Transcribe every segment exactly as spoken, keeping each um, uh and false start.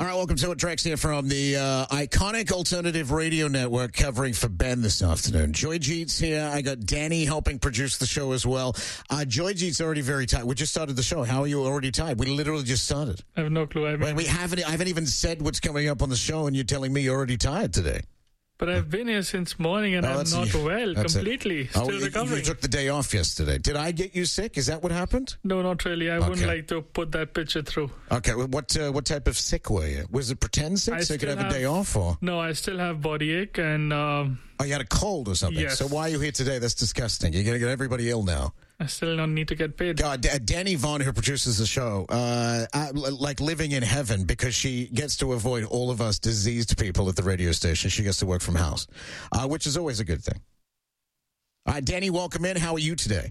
right, welcome to it. Drex here from the uh, iconic alternative radio network covering for Ben this afternoon. Joy Jeet's here. I got Danny helping produce the show as well. Uh, Joy Jeet's already very tired. We just started the show. How are you already tired? We literally just started. I have no clue. I mean, we haven't. I haven't even said what's coming up on the show, and you're telling me you're already tired today. But I've been here since morning, and oh, I'm not well, completely. It. Still oh, recovering. You took the day off yesterday. Did I get you sick? Is that what happened? No, not really. I okay. wouldn't like to put that picture through. Okay, what uh, what type of sick were you? Was it pretend sick, I so you could have, have a day off? Or No, I still have body ache. and. Um, oh, you had a cold or something? Yes. So why are you here today? That's disgusting. You're going to get everybody ill now. I still don't need to get paid. God, D- Danny Vaughn, who produces the show, uh, uh, like living in heaven because she gets to avoid all of us diseased people at the radio station. She gets to work from house, uh, which is always a good thing. All right, Danny, welcome in. How are you today?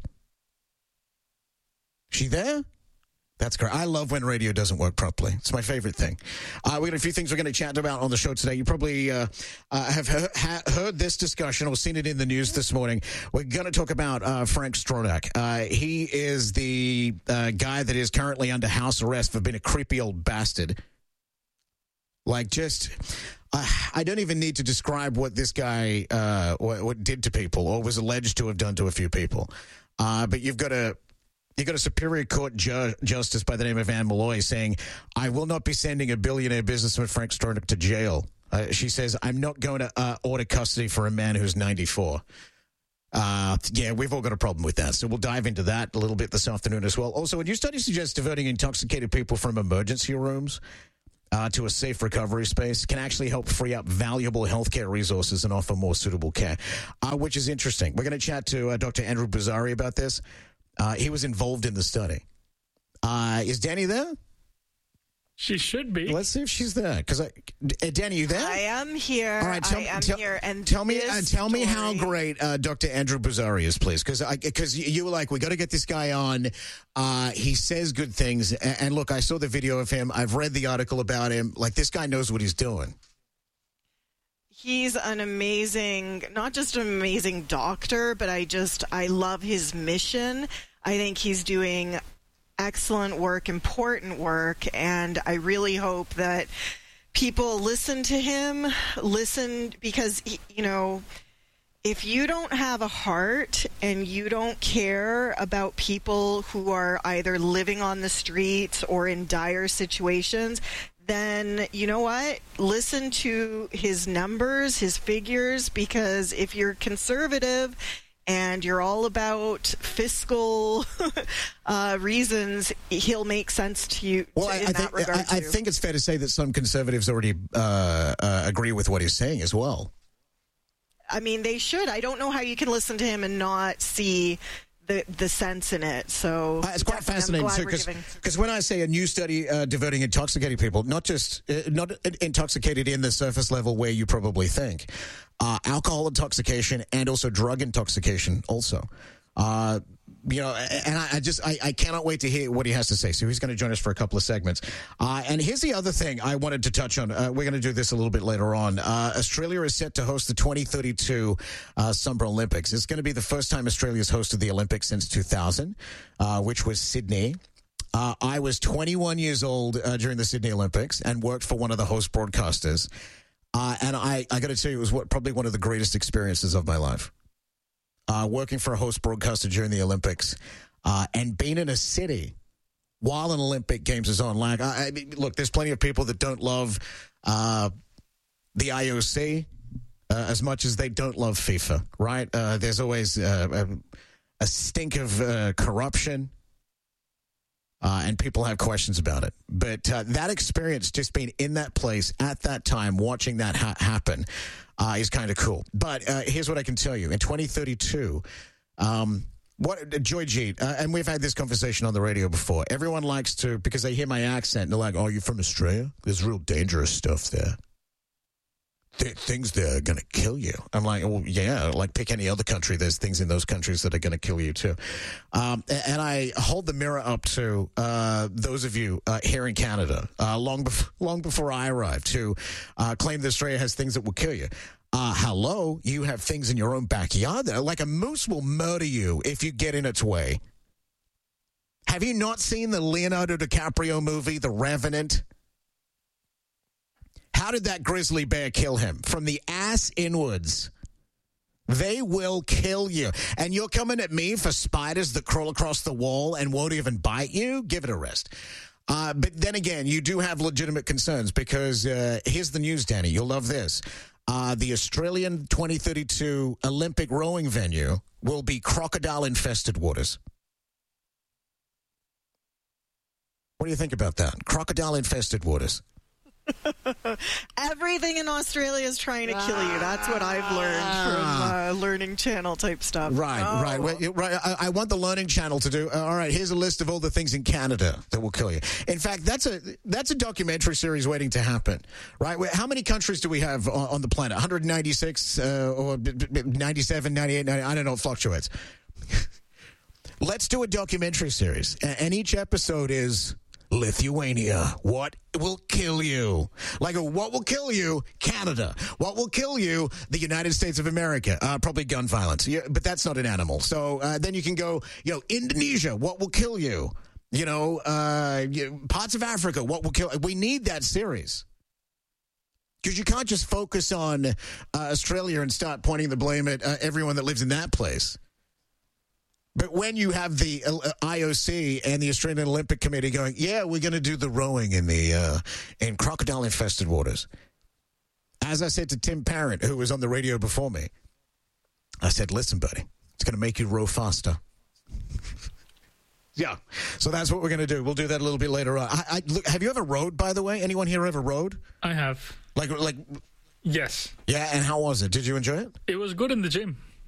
She there? That's great. I love when radio doesn't work properly. It's my favorite thing. Uh, we got a few things we're going to chat about on the show today. You probably uh, uh, have he- ha- heard this discussion or seen it in the news this morning. We're going to talk about uh, Frank Stronach. Uh, he is the uh, guy that is currently under house arrest for being a creepy old bastard. Like, just... Uh, I don't even need to describe what this guy uh, what, what did to people or was alleged to have done to a few people. Uh, but you've got to... You got a Superior Court ju- Justice by the name of Anne Malloy saying, I will not be sending a billionaire businessman Frank Stronach to jail. Uh, she says, I'm not going to uh, order custody for a man who's ninety-four. Uh, yeah, we've all got a problem with that. So we'll dive into that a little bit this afternoon as well. Also, a new study suggests diverting intoxicated people from emergency rooms uh, to a safe recovery space can actually help free up valuable healthcare resources and offer more suitable care, uh, which is interesting. We're going to chat to uh, Doctor Andrew Bozzari about this. Uh, he was involved in the study. Uh, is Danny there? She should be. Let's see if she's there. Because uh, Danny, you there? I am here. All right, tell, I am tell, here. And tell me, uh, tell me how story... great uh, Doctor Andrew Bozzari is, please. Because because you were like, we got to get this guy on. Uh, he says good things. And, and look, I saw the video of him. I've read the article about him. Like, this guy knows what he's doing. He's an amazing, not just an amazing doctor, but I just, I love his mission. I think he's doing excellent work, important work, and I really hope that people listen to him, listen, because, you know, if you don't have a heart and you don't care about people who are either living on the streets or in dire situations, then you know what? Listen to his numbers, his figures, because if you're conservative and you're all about fiscal uh, reasons, he'll make sense to you well, to, I, in I that think, regard. I, I think it's fair to say that some conservatives already uh, uh, agree with what he's saying as well. I mean, they should. I don't know how you can listen to him and not see the the sense in it. So uh, it's quite fascinating too, because when I say a new study uh, diverting intoxicated people, not just uh, not intoxicated in the surface level where you probably think, uh, alcohol intoxication and also drug intoxication also. Uh, you know, and I, I just, I, I cannot wait to hear what he has to say. So he's going to join us for a couple of segments. Uh, and here's the other thing I wanted to touch on. Uh, we're going to do this a little bit later on. Uh, Australia is set to host the twenty thirty-two uh, Summer Olympics. It's going to be the first time Australia's hosted the Olympics since two thousand, uh, which was Sydney. Uh, I was twenty-one years old uh, during the Sydney Olympics and worked for one of the host broadcasters. Uh, and I, I got to tell you, it was what, probably one of the greatest experiences of my life. Uh, working for a host broadcaster during the Olympics uh, and being in a city while an Olympic Games is on. Like, I, I mean, look, there's plenty of people that don't love uh, the I O C uh, as much as they don't love FIFA, right? Uh, there's always uh, a, a stink of uh, corruption. Uh, and people have questions about it. But uh, that experience, just being in that place at that time, watching that ha- happen, uh, is kind of cool. But uh, here's what I can tell you. In twenty thirty-two, um, what Joy Jeet, uh, and we've had this conversation on the radio before, everyone likes to, because they hear my accent, and they're like, oh, you're from Australia? There's real dangerous stuff there. Th- things that are going to kill you. I'm like, well, yeah, like pick any other country. There's things in those countries that are going to kill you too. Um, and I hold the mirror up to uh, those of you uh, here in Canada, uh, long, bef- long before I arrived, who uh, claim that Australia has things that will kill you. Uh, hello, you have things in your own backyard that, like a moose will murder you if you get in its way. Have you not seen the Leonardo DiCaprio movie, The Revenant? How did that grizzly bear kill him? From the ass inwards. They will kill you. And you're coming at me for spiders that crawl across the wall and won't even bite you? Give it a rest. Uh, but then again, you do have legitimate concerns because uh, here's the news, Danny. You'll love this. Uh, the Australian twenty thirty-two Olympic rowing venue will be crocodile-infested waters. What do you think about that? Crocodile-infested waters. Everything in Australia is trying to kill you. That's what I've learned from uh, Learning Channel type stuff. Right, oh. right, right. right. I, I want the Learning Channel to do. Uh, all right, here's a list of all the things in Canada that will kill you. In fact, that's a that's a documentary series waiting to happen. Right? How many countries do we have on, on the planet? one hundred ninety-six uh, or ninety-seven, ninety-eight, ninety, I don't know. It fluctuates. Let's do a documentary series, and each episode is Lithuania. What will kill you? Like, a, what will kill you? Canada. What will kill you? The United States of America. Uh, probably gun violence. Yeah, but that's not an animal. So uh, then you can go, you know, Indonesia. What will kill you? You know, uh, you, parts of Africa. What will kill? We need that series. Because you can't just focus on uh, Australia and start pointing the blame at uh, everyone that lives in that place. But when you have the uh, I O C and the Australian Olympic Committee going, yeah, we're going to do the rowing in the uh, in crocodile-infested waters. As I said to Tim Parent, who was on the radio before me, I said, listen, buddy, it's going to make you row faster. Yeah, so that's what we're going to do. We'll do that a little bit later on. I, I, look, have you ever rowed, by the way? Anyone here ever rowed? I have. Like, like, yes. Yeah, and how was it? Did you enjoy it? It was good in the gym.